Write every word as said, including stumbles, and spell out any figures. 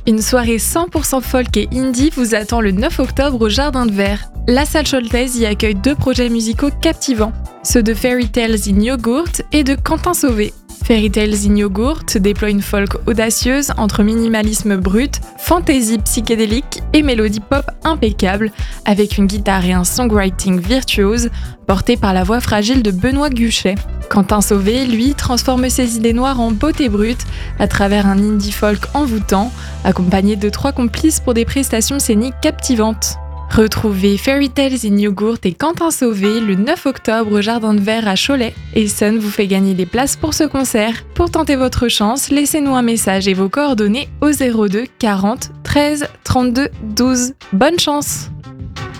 Une soirée cent pour cent folk et indie vous attend le neuf octobre au Jardin de Verre. La salle Choltaise y accueille deux projets musicaux captivants, ceux de Fairy Tales in Yogurt et de Quentin Sauvé. Fairy Tales in Yogurt déploie une folk audacieuse entre minimalisme brut, fantaisie psychédélique et mélodie pop impeccable, avec une guitare et un songwriting virtuose portés par la voix fragile de Benoît Guchet. Quentin Sauvé, lui, transforme ses idées noires en beauté brute à travers un indie folk envoûtant, accompagné de trois complices pour des prestations scéniques captivantes. Retrouvez Fairy Tales in Yogurt et Quentin Sauvé le neuf octobre au Jardin de Verre à Cholet. Et Sun vous fait gagner des places pour ce concert. Pour tenter votre chance, laissez-nous un message et vos coordonnées au zéro deux quarante treize trente-deux douze. Bonne chance!